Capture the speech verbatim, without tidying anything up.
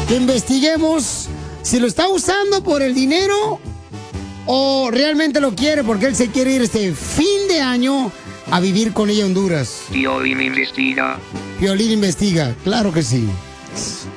que investiguemos si lo está usando por el dinero o realmente lo quiere porque él se quiere ir este fin de año a vivir con ella a Honduras. Piolín investiga. Piolín investiga, claro que sí.